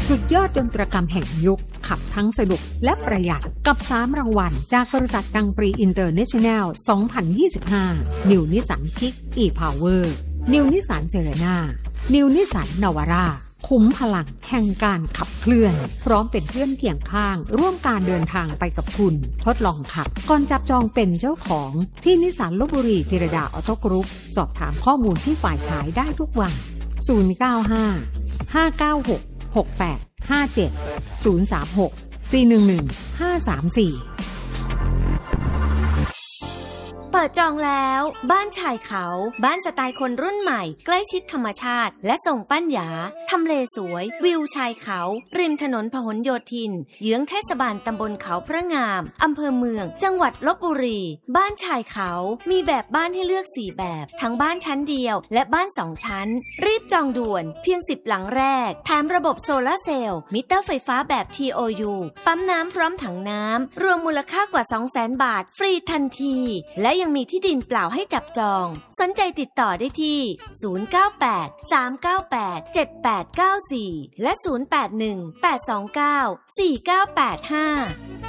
สุดยอดดนตรกรรมแห่งยุคขับทั้งสนุกและประหยัดกับ3รางวัลจากบริษัทกังปรีอินเตอร์เนชั่นแนล 2025 New Nissan Kick e-Power New Nissan Serena New Nissan Navara คุ้มพลังแห่งการขับเคลื่อนพร้อมเป็นเพื่อนเคียงข้างร่วมการเดินทางไปกับคุณทดลองขับก่อนจับจองเป็นเจ้าของที่นิสสันลพบุรีจิรดาออโต้กรุ๊ปสอบถามข้อมูลที่ฝ่ายขายได้ทุกวัน095 596 6857 036 411 534 เปิดจองแล้วบ้านชายเขาบ้านสไตล์คนรุ่นใหม่ใกล้ชิดธรรมชาติและทรงปั้นหยาทำเลสวยวิวชายเขาริมถนนพหลโยธินเยื้องเทศบาลตำบลเขาพระงามอำเภอเมืองจังหวัดลพบุรีบ้านชายเขามีแบบบ้านให้เลือก4แบบทั้งบ้านชั้นเดียวและบ้าน2ชั้นรีบจองด่วนเพียง10หลังแรกแถมระบบโซลาร์เซลล์มิเตอร์ไฟฟ้าแบบ TOU ปั๊มน้ำพร้อมถังน้ำรวมมูลค่ากว่า 200,000 บาทฟรีทันทีและยังมีที่ดินเปล่าให้จับจองสนใจติดต่อได้ที่098 398 7894และ081 829 4985